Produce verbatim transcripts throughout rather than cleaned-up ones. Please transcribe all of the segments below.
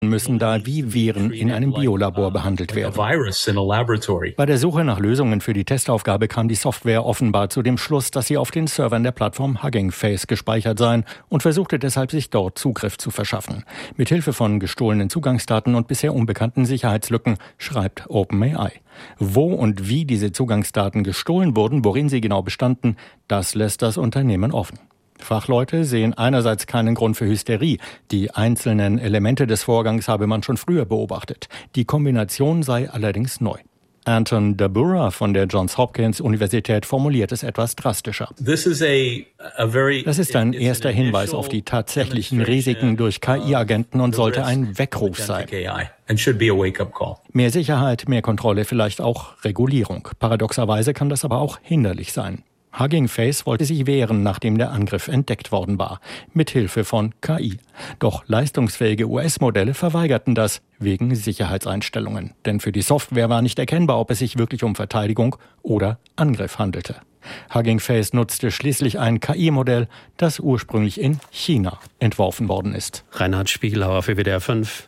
müssen da wie Viren in einem Biolabor behandelt werden. Bei der Suche nach Lösungen für die Testaufgabe kam die Software offenbar zu dem Schluss, dass sie auf den Servern der Plattform Hugging Face gespeichert seien und versuchte deshalb, sich dort Zugriff zu verschaffen. Mithilfe von gestohlenen Zugangsdaten und bisher unbekannten Sicherheitslücken, schreibt OpenAI. Wo und wie diese Zugangsdaten gestohlen wurden, worin sie genau bestanden, das lässt das Unternehmen offen. Fachleute sehen einerseits keinen Grund für Hysterie. Die einzelnen Elemente des Vorgangs habe man schon früher beobachtet. Die Kombination sei allerdings neu. Anton Dabura von der Johns Hopkins Universität formuliert es etwas drastischer. Das ist ein erster Hinweis auf die tatsächlichen Risiken durch K I-Agenten und sollte ein Weckruf sein. Mehr Sicherheit, mehr Kontrolle, vielleicht auch Regulierung. Paradoxerweise kann das aber auch hinderlich sein. Hugging Face wollte sich wehren, nachdem der Angriff entdeckt worden war, mithilfe von K I. Doch leistungsfähige U S-Modelle verweigerten das wegen Sicherheitseinstellungen. Denn für die Software war nicht erkennbar, ob es sich wirklich um Verteidigung oder Angriff handelte. Hugging Face nutzte schließlich ein K I-Modell, das ursprünglich in China entworfen worden ist. Reinhard Spiegelhauer für W D R fünf.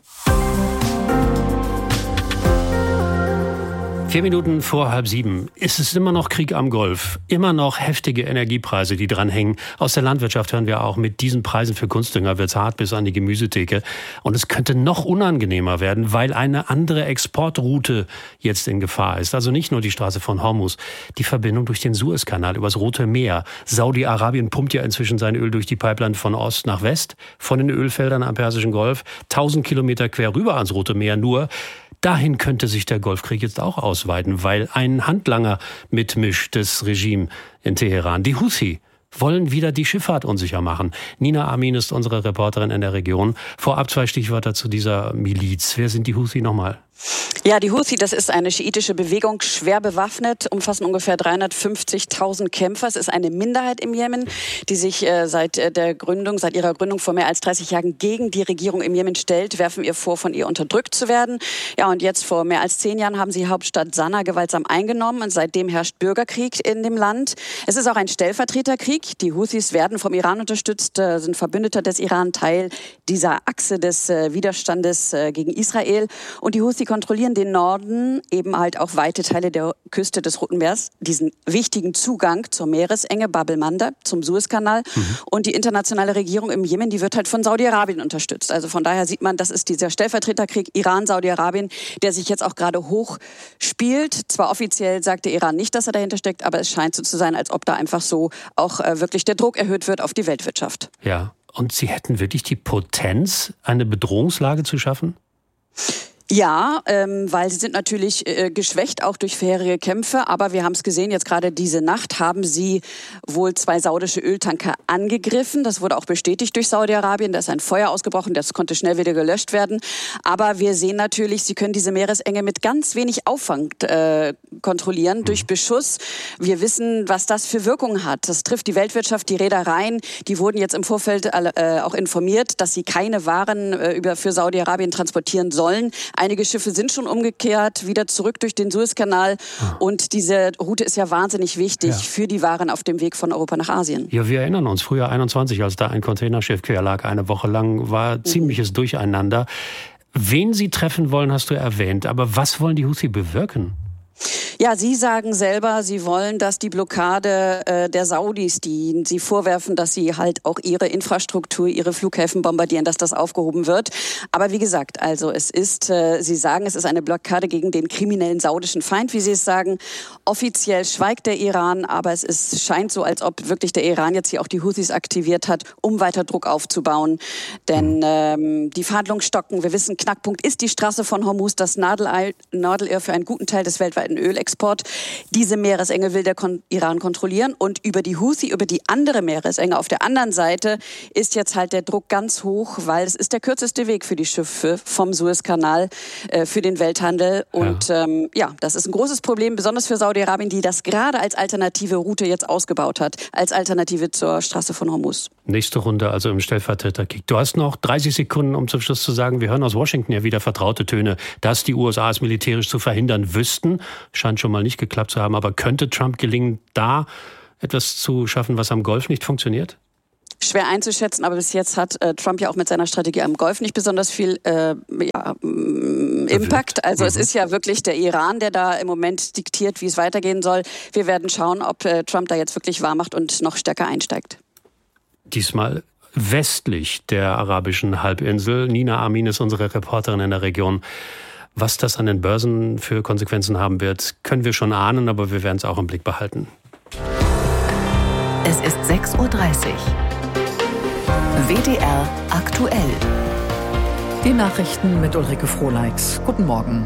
Vier Minuten vor halb sieben. Ist es immer noch Krieg am Golf? Immer noch heftige Energiepreise, die dranhängen. Aus der Landwirtschaft hören wir auch, mit diesen Preisen für Kunstdünger wird's hart bis an die Gemüsetheke. Und es könnte noch unangenehmer werden, weil eine andere Exportroute jetzt in Gefahr ist. Also nicht nur die Straße von Hormuz, die Verbindung durch den Suezkanal übers Rote Meer. Saudi-Arabien pumpt ja inzwischen sein Öl durch die Pipeline von Ost nach West, von den Ölfeldern am Persischen Golf, tausend Kilometer quer rüber ans Rote Meer nur. Dahin könnte sich der Golfkrieg jetzt auch ausweiten, weil ein Handlanger mitmischt, das Regime in Teheran. Die Houthi wollen wieder die Schifffahrt unsicher machen. Nina Amin ist unsere Reporterin in der Region. Vorab zwei Stichwörter zu dieser Miliz. Wer sind die Houthi nochmal? Ja, die Houthi, das ist eine schiitische Bewegung, schwer bewaffnet, umfassen ungefähr dreihundertfünfzigtausend Kämpfer. Es ist eine Minderheit im Jemen, die sich äh, seit äh, der Gründung, seit ihrer Gründung vor mehr als dreißig Jahren gegen die Regierung im Jemen stellt, werfen ihr vor, von ihr unterdrückt zu werden. Ja, und jetzt vor mehr als zehn Jahren haben sie die Hauptstadt Sanaa gewaltsam eingenommen und seitdem herrscht Bürgerkrieg in dem Land. Es ist auch ein Stellvertreterkrieg. Die Houthis werden vom Iran unterstützt, äh, sind Verbündeter des Iran, Teil dieser Achse des äh, Widerstandes äh, gegen Israel. Und die Houthi kontrollieren den Norden, eben halt auch weite Teile der Küste des Roten Meeres, diesen wichtigen Zugang zur Meeresenge, Bab el-Mandab, zum Suezkanal. Mhm. Und die internationale Regierung im Jemen, die wird halt von Saudi-Arabien unterstützt. Also von daher sieht man, das ist dieser Stellvertreterkrieg Iran-Saudi-Arabien, der sich jetzt auch gerade hoch spielt. Zwar offiziell sagt der Iran nicht, dass er dahinter steckt, aber es scheint so zu sein, als ob da einfach so auch äh, wirklich der Druck erhöht wird auf die Weltwirtschaft. Ja, und sie hätten wirklich die Potenz, eine Bedrohungslage zu schaffen? Ja, ähm, weil sie sind natürlich äh, geschwächt, auch durch vorherige Kämpfe. Aber wir haben es gesehen, jetzt gerade diese Nacht haben sie wohl zwei saudische Öltanker angegriffen. Das wurde auch bestätigt durch Saudi-Arabien. Da ist ein Feuer ausgebrochen, das konnte schnell wieder gelöscht werden. Aber wir sehen natürlich, sie können diese Meeresenge mit ganz wenig Aufwand äh, kontrollieren, durch Beschuss. Wir wissen, was das für Wirkungen hat. Das trifft die Weltwirtschaft, die Reedereien. Die wurden jetzt im Vorfeld äh, auch informiert, dass sie keine Waren äh, über für Saudi-Arabien transportieren sollen. Einige Schiffe sind schon umgekehrt, wieder zurück durch den Suezkanal. Ah. Und diese Route ist ja wahnsinnig wichtig ja. für die Waren auf dem Weg von Europa nach Asien. Ja, wir erinnern uns, Frühjahr einundzwanzig, als da ein Containerschiff quer lag, eine Woche lang, war mhm. ziemliches Durcheinander. Wen sie treffen wollen, hast du erwähnt. Aber was wollen die Houthi bewirken? Ja, Sie sagen selber, Sie wollen, dass die Blockade äh, der Saudis, die Sie vorwerfen, dass sie halt auch ihre Infrastruktur, ihre Flughäfen bombardieren, dass das aufgehoben wird. Aber wie gesagt, also es ist, äh, Sie sagen, es ist eine Blockade gegen den kriminellen saudischen Feind, wie Sie es sagen. Offiziell schweigt der Iran, aber es ist, scheint so, als ob wirklich der Iran jetzt hier auch die Houthis aktiviert hat, um weiter Druck aufzubauen. Denn ähm, die Verhandlungen stocken. Wir wissen, Knackpunkt ist die Straße von Hormuz, das Nadelöhr Nadelöhr für einen guten Teil des weltweiten Ölexport. Diese Meeresenge will der Kon- Iran kontrollieren und über die Houthi, über die andere Meeresenge auf der anderen Seite ist jetzt halt der Druck ganz hoch, weil es ist der kürzeste Weg für die Schiffe vom Suezkanal äh, für den Welthandel und ja. Ähm, ja, das ist ein großes Problem, besonders für Saudi-Arabien, die das gerade als alternative Route jetzt ausgebaut hat, als Alternative zur Straße von Hormuz. Nächste Runde also im Stellvertreterkrieg. Du hast noch dreißig Sekunden, um zum Schluss zu sagen, wir hören aus Washington ja wieder vertraute Töne, dass die U S A es militärisch zu verhindern wüssten. Scheint schon mal nicht geklappt zu haben, aber könnte Trump gelingen, da etwas zu schaffen, was am Golf nicht funktioniert? Schwer einzuschätzen, aber bis jetzt hat äh, Trump ja auch mit seiner Strategie am Golf nicht besonders viel äh, ja, Impact. Also mhm. es ist ja wirklich der Iran, der da im Moment diktiert, wie es weitergehen soll. Wir werden schauen, ob äh, Trump da jetzt wirklich wahr macht und noch stärker einsteigt. Diesmal westlich der arabischen Halbinsel. Nina Amin ist unsere Reporterin in der Region. Was das an den Börsen für Konsequenzen haben wird, können wir schon ahnen, aber wir werden es auch im Blick behalten. Es ist sechs Uhr dreißig. W D R aktuell. Die Nachrichten mit Ulrike Frohleit. Guten Morgen.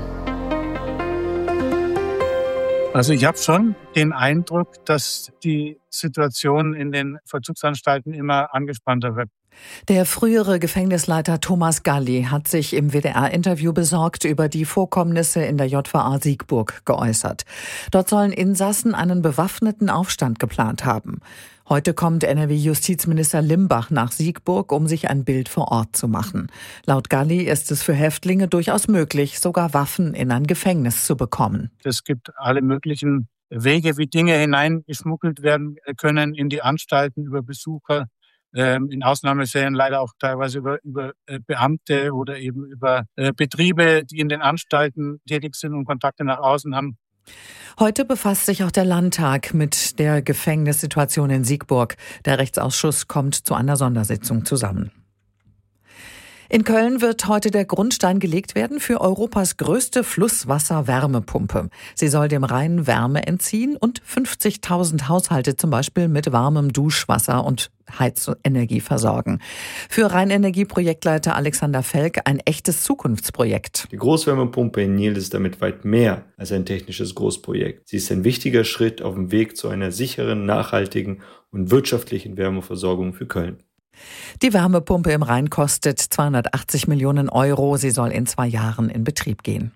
Also ich habe schon den Eindruck, dass die Situation in den Vollzugsanstalten immer angespannter wird. Der frühere Gefängnisleiter Thomas Galli hat sich im W D R-Interview besorgt über die Vorkommnisse in der J V A Siegburg geäußert. Dort sollen Insassen einen bewaffneten Aufstand geplant haben. Heute kommt N R W-Justizminister Limbach nach Siegburg, um sich ein Bild vor Ort zu machen. Laut Galli ist es für Häftlinge durchaus möglich, sogar Waffen in ein Gefängnis zu bekommen. Es gibt alle möglichen Wege, wie Dinge hineingeschmuggelt werden können in die Anstalten über Besucher. In Ausnahmefällen leider auch teilweise über, über Beamte oder eben über Betriebe, die in den Anstalten tätig sind und Kontakte nach außen haben. Heute befasst sich auch der Landtag mit der Gefängnissituation in Siegburg. Der Rechtsausschuss kommt zu einer Sondersitzung zusammen. In Köln wird heute der Grundstein gelegt werden für Europas größte Flusswasser-Wärmepumpe. Sie soll dem Rhein Wärme entziehen und fünfzigtausend Haushalte zum Beispiel mit warmem Duschwasser und Heizenergie versorgen. Für Rheinenergie-Projektleiter Alexander Felk ein echtes Zukunftsprojekt. Die Großwärmepumpe in Nil ist damit weit mehr als ein technisches Großprojekt. Sie ist ein wichtiger Schritt auf dem Weg zu einer sicheren, nachhaltigen und wirtschaftlichen Wärmeversorgung für Köln. Die Wärmepumpe im Rhein kostet zweihundertachtzig Millionen Euro. Sie soll in zwei Jahren in Betrieb gehen.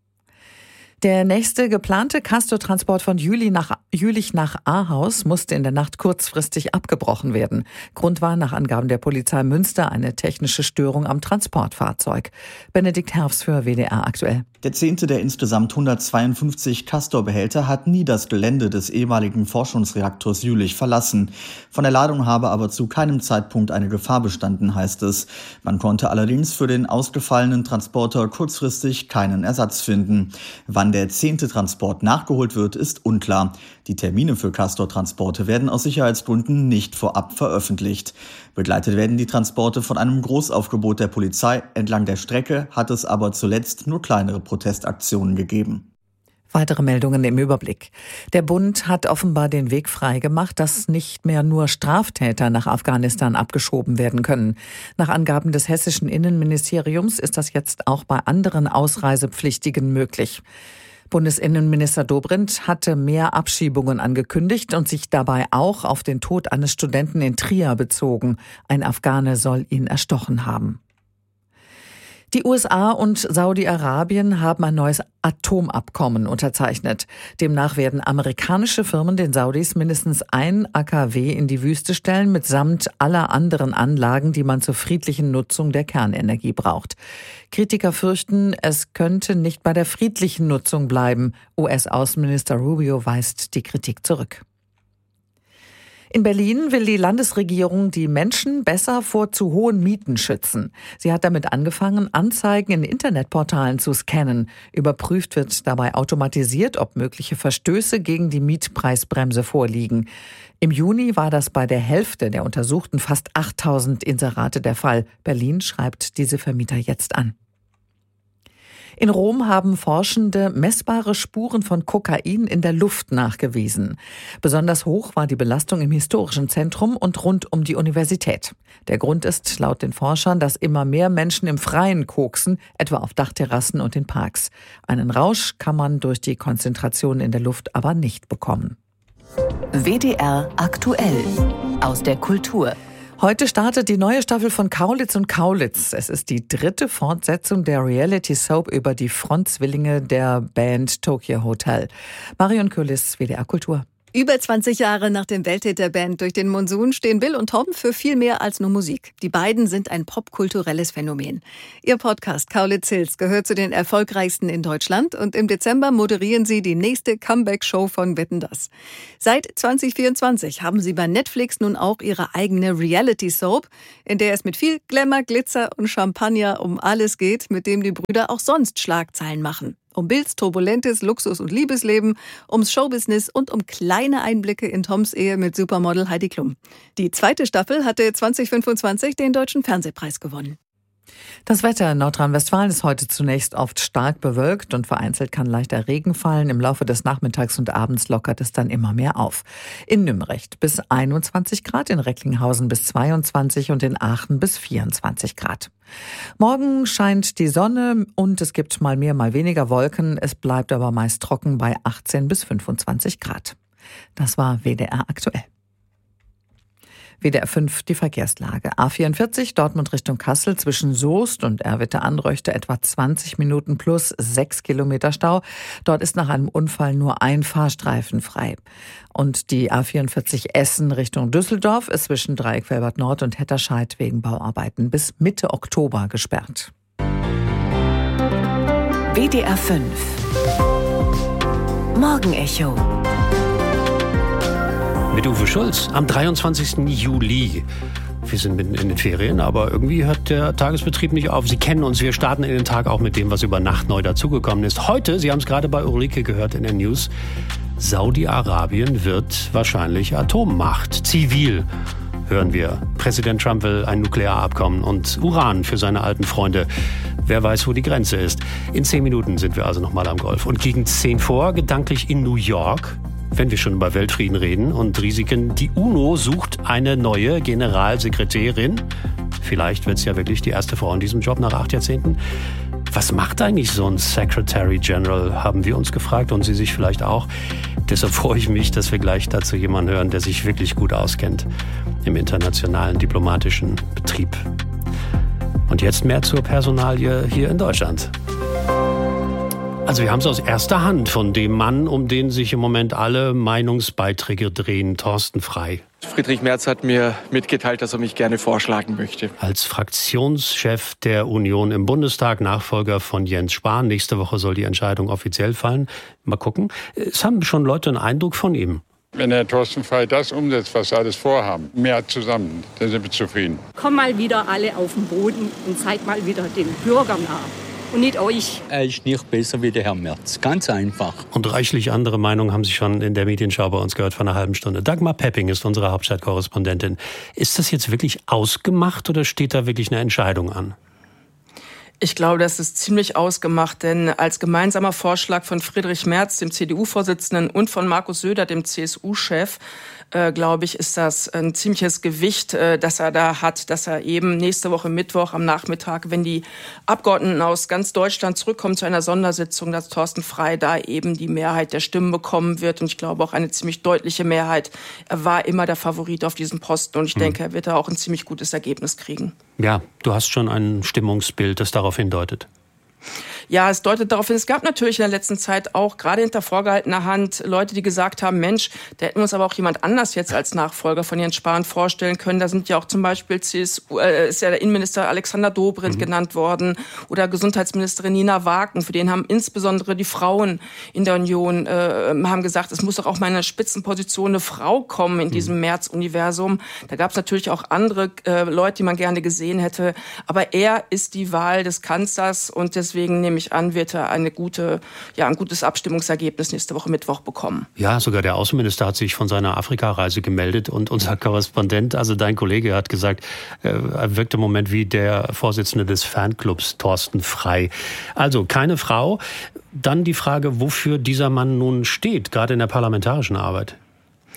Der nächste geplante Castortransport von Jülich nach, Jülich nach Ahaus musste in der Nacht kurzfristig abgebrochen werden. Grund war nach Angaben der Polizei Münster eine technische Störung am Transportfahrzeug. Benedikt Herfs für W D R aktuell. Der zehnte der insgesamt hundertzweiundfünfzig Castor-Behälter hat nie das Gelände des ehemaligen Forschungsreaktors Jülich verlassen. Von der Ladung habe aber zu keinem Zeitpunkt eine Gefahr bestanden, heißt es. Man konnte allerdings für den ausgefallenen Transporter kurzfristig keinen Ersatz finden. Wann der zehnte Transport nachgeholt wird, ist unklar. Die Termine für Castor-Transporte werden aus Sicherheitsgründen nicht vorab veröffentlicht. Begleitet werden die Transporte von einem Großaufgebot der Polizei. Entlang der Strecke hat es aber zuletzt nur kleinere Protestaktionen gegeben. Weitere Meldungen im Überblick. Der Bund hat offenbar den Weg freigemacht, dass nicht mehr nur Straftäter nach Afghanistan abgeschoben werden können. Nach Angaben des hessischen Innenministeriums ist das jetzt auch bei anderen Ausreisepflichtigen möglich. Bundesinnenminister Dobrindt hatte mehr Abschiebungen angekündigt und sich dabei auch auf den Tod eines Studenten in Trier bezogen. Ein Afghane soll ihn erstochen haben. Die U S A und Saudi-Arabien haben ein neues Atomabkommen unterzeichnet. Demnach werden amerikanische Firmen den Saudis mindestens ein A K W in die Wüste stellen, mitsamt aller anderen Anlagen, die man zur friedlichen Nutzung der Kernenergie braucht. Kritiker fürchten, es könnte nicht bei der friedlichen Nutzung bleiben. U S-Außenminister Rubio weist die Kritik zurück. In Berlin will die Landesregierung die Menschen besser vor zu hohen Mieten schützen. Sie hat damit angefangen, Anzeigen in Internetportalen zu scannen. Überprüft wird dabei automatisiert, ob mögliche Verstöße gegen die Mietpreisbremse vorliegen. Im Juni war das bei der Hälfte der untersuchten fast achttausend Inserate der Fall. Berlin schreibt diese Vermieter jetzt an. In Rom haben Forschende messbare Spuren von Kokain in der Luft nachgewiesen. Besonders hoch war die Belastung im historischen Zentrum und rund um die Universität. Der Grund ist laut den Forschern, dass immer mehr Menschen im Freien koksen, etwa auf Dachterrassen und in Parks. Einen Rausch kann man durch die Konzentration in der Luft aber nicht bekommen. W D R aktuell aus der Kultur. Heute startet die neue Staffel von Kaulitz und Kaulitz. Es ist die dritte Fortsetzung der Reality-Soap über die Frontzwillinge der Band Tokyo Hotel. Marion Köhlis, W D R Kultur. Über zwanzig Jahre nach dem Welthit der Band Durch den Monsun stehen Bill und Tom für viel mehr als nur Musik. Die beiden sind ein popkulturelles Phänomen. Ihr Podcast Kaulitz Hills gehört zu den erfolgreichsten in Deutschland und im Dezember moderieren sie die nächste Comeback-Show von Wetten, dass. Seit zwanzig vierundzwanzig haben sie bei Netflix nun auch ihre eigene Reality-Soap, in der es mit viel Glamour, Glitzer und Champagner um alles geht, mit dem die Brüder auch sonst Schlagzeilen machen. Um Bills turbulentes Luxus- und Liebesleben, ums Showbusiness und um kleine Einblicke in Toms Ehe mit Supermodel Heidi Klum. Die zweite Staffel hatte zwanzig fünfundzwanzig den Deutschen Fernsehpreis gewonnen. Das Wetter in Nordrhein-Westfalen ist heute zunächst oft stark bewölkt und vereinzelt kann leichter Regen fallen. Im Laufe des Nachmittags und Abends lockert es dann immer mehr auf. In Nümrecht bis einundzwanzig Grad, in Recklinghausen bis zweiundzwanzig und in Aachen bis vierundzwanzig Grad. Morgen scheint die Sonne und es gibt mal mehr, mal weniger Wolken. Es bleibt aber meist trocken bei achtzehn bis fünfundzwanzig Grad. Das war W D R aktuell. W D R fünf, die Verkehrslage. A vierundvierzig, Dortmund Richtung Kassel, zwischen Soest und Erwitte-Anröchte etwa zwanzig Minuten plus sechs Kilometer Stau. Dort ist nach einem Unfall nur ein Fahrstreifen frei. Und die A vierundvierzig Essen Richtung Düsseldorf ist zwischen Dreieck-Velbert Nord und Hetterscheid wegen Bauarbeiten bis Mitte Oktober gesperrt. W D R fünf Morgenecho mit Uwe Schulz am dreiundzwanzigsten Juli. Wir sind mitten in den Ferien, aber irgendwie hört der Tagesbetrieb nicht auf. Sie kennen uns, wir starten in den Tag auch mit dem, was über Nacht neu dazugekommen ist. Heute, Sie haben es gerade bei Ulrike gehört in den News, Saudi-Arabien wird wahrscheinlich Atommacht. Zivil, hören wir. Präsident Trump will ein Nuklearabkommen und Uran für seine alten Freunde. Wer weiß, wo die Grenze ist. In zehn Minuten sind wir also nochmal am Golf. Und gegen zehn vor, gedanklich in New York, wenn wir schon über Weltfrieden reden und Risiken, die UNO sucht eine neue Generalsekretärin. Vielleicht wird es ja wirklich die erste Frau in diesem Job nach acht Jahrzehnten. Was macht eigentlich so ein Secretary General, haben wir uns gefragt und Sie sich vielleicht auch. Deshalb freue ich mich, dass wir gleich dazu jemanden hören, der sich wirklich gut auskennt im internationalen diplomatischen Betrieb. Und jetzt mehr zur Personalie hier in Deutschland. Also wir haben es aus erster Hand von dem Mann, um den sich im Moment alle Meinungsbeiträge drehen, Thorsten Frey. Friedrich Merz hat mir mitgeteilt, dass er mich gerne vorschlagen möchte. Als Fraktionschef der Union im Bundestag, Nachfolger von Jens Spahn. Nächste Woche soll die Entscheidung offiziell fallen. Mal gucken. Es haben schon Leute einen Eindruck von ihm. Wenn Herr Thorsten Frey das umsetzt, was sie alles vorhaben, mehr zusammen, dann sind wir zufrieden. Komm mal wieder alle auf den Boden und zeig mal wieder den Bürgern nach. Und nicht euch. Er ist nicht besser wie der Herr Merz. Ganz einfach. Und reichlich andere Meinungen haben Sie schon in der Medienschau bei uns gehört vor einer halben Stunde. Dagmar Pepping ist unsere Hauptstadtkorrespondentin. Ist das jetzt wirklich ausgemacht oder steht da wirklich eine Entscheidung an? Ich glaube, das ist ziemlich ausgemacht, denn als gemeinsamer Vorschlag von Friedrich Merz, dem C D U-Vorsitzenden, und von Markus Söder, dem C S U-Chef, äh, glaube ich, ist das ein ziemliches Gewicht, äh, das er da hat, dass er eben nächste Woche Mittwoch am Nachmittag, wenn die Abgeordneten aus ganz Deutschland zurückkommen zu einer Sondersitzung, dass Thorsten Frey da eben die Mehrheit der Stimmen bekommen wird und ich glaube auch eine ziemlich deutliche Mehrheit. Er war immer der Favorit auf diesem Posten und ich hm. denke, er wird da auch ein ziemlich gutes Ergebnis kriegen. Ja, du hast schon ein Stimmungsbild, das darauf hindeutet. Ja, es deutet darauf hin, es gab natürlich in der letzten Zeit auch, gerade hinter vorgehaltener Hand, Leute, die gesagt haben, Mensch, da hätten wir uns aber auch jemand anders jetzt als Nachfolger von Jens Spahn vorstellen können. Da sind ja auch zum Beispiel C S U, äh, ist ja der Innenminister Alexander Dobrindt mhm. genannt worden oder Gesundheitsministerin Nina Wagen. Für den haben insbesondere die Frauen in der Union äh, haben gesagt, es muss doch auch mal in einer Spitzenposition eine Frau kommen in mhm. diesem Merz-Universum. Da gab es natürlich auch andere äh, Leute, die man gerne gesehen hätte. Aber er ist die Wahl des Kanzlers und deswegen nehme ich an, wird er eine gute, ja, ein gutes Abstimmungsergebnis nächste Woche Mittwoch bekommen. Ja, sogar der Außenminister hat sich von seiner Afrikareise gemeldet und unser Korrespondent, also dein Kollege, hat gesagt, er wirkt im Moment wie der Vorsitzende des Fanclubs, Thorsten Frey. Also keine Frau. Dann die Frage, wofür dieser Mann nun steht, gerade in der parlamentarischen Arbeit.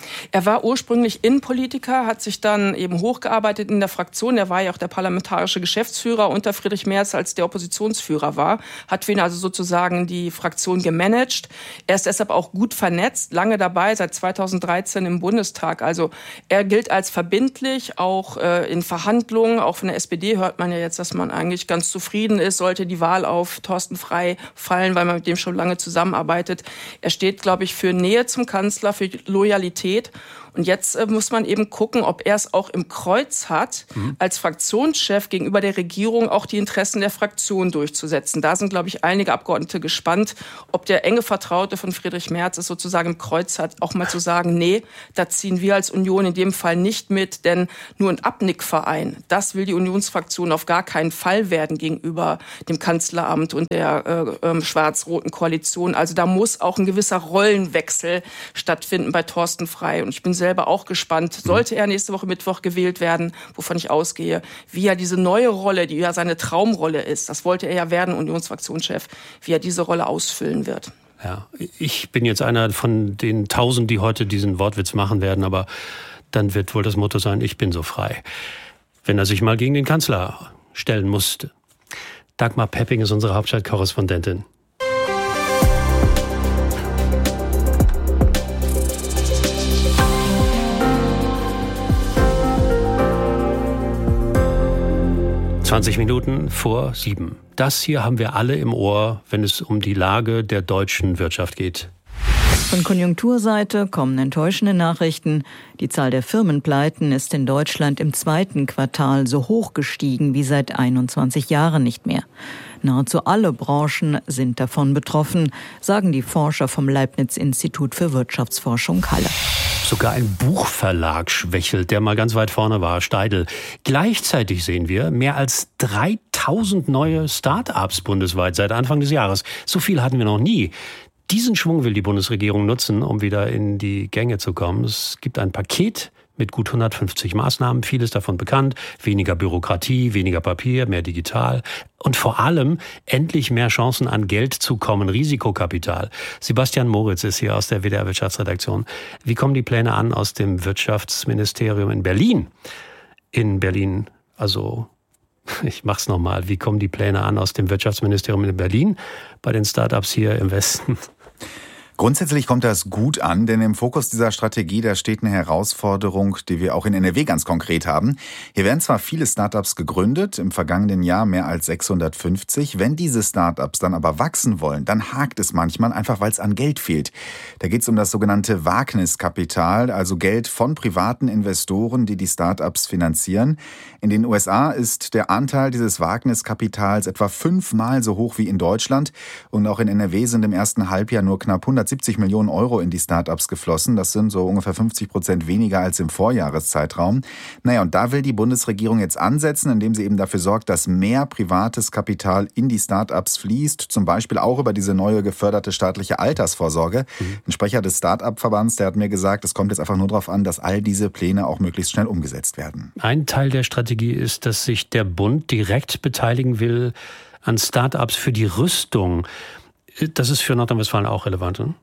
Er war ursprünglich Innenpolitiker, hat sich dann eben hochgearbeitet in der Fraktion. Er war ja auch der parlamentarische Geschäftsführer unter Friedrich Merz, als der Oppositionsführer war. Hat für ihn also sozusagen die Fraktion gemanagt. Er ist deshalb auch gut vernetzt, lange dabei, seit zweitausenddreizehn im Bundestag. Also er gilt als verbindlich, auch äh, in Verhandlungen. Auch von der S P D hört man ja jetzt, dass man eigentlich ganz zufrieden ist, sollte die Wahl auf Thorsten Frey fallen, weil man mit dem schon lange zusammenarbeitet. Er steht, glaube ich, für Nähe zum Kanzler, für Loyalität. Und jetzt äh, muss man eben gucken, ob er es auch im Kreuz hat, mhm. als Fraktionschef gegenüber der Regierung auch die Interessen der Fraktion durchzusetzen. Da sind, glaube ich, einige Abgeordnete gespannt, ob der enge Vertraute von Friedrich Merz es sozusagen im Kreuz hat, auch mal zu sagen, nee, da ziehen wir als Union in dem Fall nicht mit, denn nur ein Abnickverein, das will die Unionsfraktion auf gar keinen Fall werden gegenüber dem Kanzleramt und der äh, äh, schwarz-roten Koalition. Also da muss auch ein gewisser Rollenwechsel stattfinden bei Thorsten Frey. Und ich bin selber auch gespannt, sollte er nächste Woche Mittwoch gewählt werden, wovon ich ausgehe, wie er diese neue Rolle, die ja seine Traumrolle ist, das wollte er ja werden, Unionsfraktionschef, wie er diese Rolle ausfüllen wird. Ja, ich bin jetzt einer von den Tausend, die heute diesen Wortwitz machen werden, aber dann wird wohl das Motto sein, ich bin so frei. Wenn er sich mal gegen den Kanzler stellen musste. Dagmar Pepping ist unsere Hauptstadtkorrespondentin. zwanzig Minuten vor sieben. Das hier haben wir alle im Ohr, wenn es um die Lage der deutschen Wirtschaft geht. Von Konjunkturseite kommen enttäuschende Nachrichten. Die Zahl der Firmenpleiten ist in Deutschland im zweiten Quartal so hoch gestiegen wie seit einundzwanzig Jahren nicht mehr. Nahezu alle Branchen sind davon betroffen, sagen die Forscher vom Leibniz-Institut für Wirtschaftsforschung Halle. Sogar ein Buchverlag schwächelt, der mal ganz weit vorne war, Steidl. Gleichzeitig sehen wir mehr als dreitausend neue Start-ups bundesweit seit Anfang des Jahres. So viel hatten wir noch nie. Diesen Schwung will die Bundesregierung nutzen, um wieder in die Gänge zu kommen. Es gibt ein Paket mit gut hundertfünfzig Maßnahmen, vieles davon bekannt. Weniger Bürokratie, weniger Papier, mehr digital. Und vor allem endlich mehr Chancen an Geld zu kommen, Risikokapital. Sebastian Moritz ist hier aus der W D R-Wirtschaftsredaktion. Wie kommen die Pläne an aus dem Wirtschaftsministerium in Berlin? In Berlin, also ich mach's nochmal, wie kommen die Pläne an aus dem Wirtschaftsministerium in Berlin bei den Startups hier im Westen? Grundsätzlich kommt das gut an, denn im Fokus dieser Strategie, da steht eine Herausforderung, die wir auch in N R W ganz konkret haben. Hier werden zwar viele Startups gegründet, im vergangenen Jahr mehr als sechshundertfünfzig. Wenn diese Startups dann aber wachsen wollen, dann hakt es manchmal, einfach weil es an Geld fehlt. Da geht es um das sogenannte Wagniskapital, also Geld von privaten Investoren, die die Startups finanzieren. In den U S A ist der Anteil dieses Wagniskapitals etwa fünfmal so hoch wie in Deutschland. Und auch in N R W sind im ersten Halbjahr nur knapp hundertsiebzig Millionen Euro in die Startups geflossen. Das sind so ungefähr fünfzig Prozent weniger als im Vorjahreszeitraum. Naja, und da will die Bundesregierung jetzt ansetzen, indem sie eben dafür sorgt, dass mehr privates Kapital in die Startups fließt. Zum Beispiel auch über diese neue geförderte staatliche Altersvorsorge. Mhm. Ein Sprecher des Start-up-Verbands, der hat mir gesagt, es kommt jetzt einfach nur darauf an, dass all diese Pläne auch möglichst schnell umgesetzt werden. Ein Teil der Strategie ist, dass sich der Bund direkt beteiligen will an Start-ups für die Rüstung. Das ist für Nordrhein-Westfalen auch relevant, ne?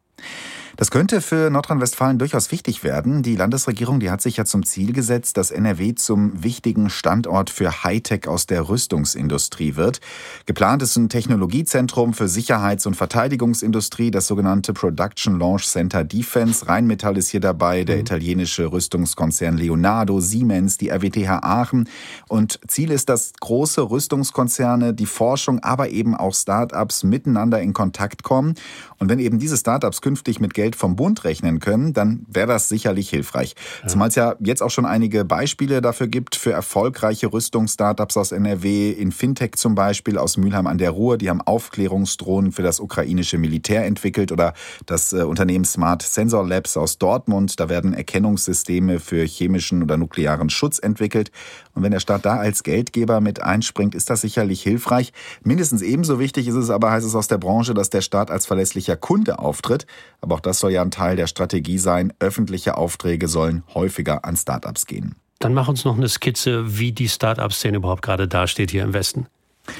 Das könnte für Nordrhein-Westfalen durchaus wichtig werden. Die Landesregierung, die hat sich ja zum Ziel gesetzt, dass N R W zum wichtigen Standort für Hightech aus der Rüstungsindustrie wird. Geplant ist ein Technologiezentrum für Sicherheits- und Verteidigungsindustrie, das sogenannte Production Launch Center Defense. Rheinmetall ist hier dabei, der italienische Rüstungskonzern Leonardo, Siemens, die R W T H Aachen. Und Ziel ist, dass große Rüstungskonzerne, die Forschung, aber eben auch Start-ups miteinander in Kontakt kommen. Und wenn eben diese Start-ups künftig mit Geld vom Bund rechnen können, dann wäre das sicherlich hilfreich. Ja. Zumal es ja jetzt auch schon einige Beispiele dafür gibt für erfolgreiche Rüstungsstartups aus N R W, in Fintech zum Beispiel aus Mülheim an der Ruhr. Die haben Aufklärungsdrohnen für das ukrainische Militär entwickelt, oder das äh, Unternehmen Smart Sensor Labs aus Dortmund. Da werden Erkennungssysteme für chemischen oder nuklearen Schutz entwickelt. Und wenn der Staat da als Geldgeber mit einspringt, ist das sicherlich hilfreich. Mindestens ebenso wichtig ist es aber, heißt es aus der Branche, dass der Staat als verlässlicher Kunde auftritt. Aber auch das soll ja ein Teil der Strategie sein. Öffentliche Aufträge sollen häufiger an Startups gehen. Dann mach uns noch eine Skizze, wie die Start-up-Szene überhaupt gerade dasteht hier im Westen.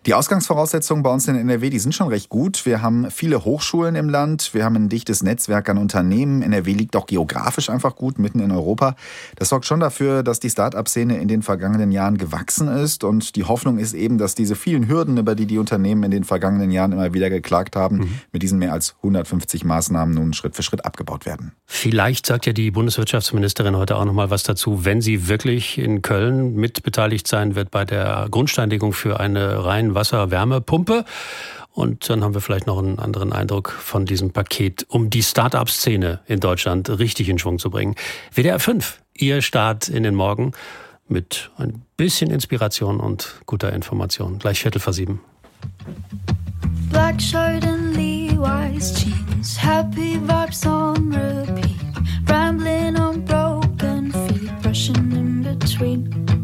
Die Ausgangsvoraussetzungen bei uns in N R W, die sind schon recht gut. Wir haben viele Hochschulen im Land, wir haben ein dichtes Netzwerk an Unternehmen. N R W liegt auch geografisch einfach gut mitten in Europa. Das sorgt schon dafür, dass die Start-up-Szene in den vergangenen Jahren gewachsen ist. Und die Hoffnung ist eben, dass diese vielen Hürden, über die die Unternehmen in den vergangenen Jahren immer wieder geklagt haben, mhm. mit diesen mehr als hundertfünfzig Maßnahmen nun Schritt für Schritt abgebaut werden. Vielleicht sagt ja die Bundeswirtschaftsministerin heute auch noch mal was dazu, wenn sie wirklich in Köln mitbeteiligt sein wird bei der Grundsteinlegung für eine rein Wasser-Wärmepumpe. Und dann haben wir vielleicht noch einen anderen Eindruck von diesem Paket, um die Start-up-Szene in Deutschland richtig in Schwung zu bringen. W D R fünf, Ihr Start in den Morgen mit ein bisschen Inspiration und guter Information. Gleich Viertel vor sieben. Black shirt and Levi's jeans, happy vibes on repeat, rambling on broken feet, brushing in between.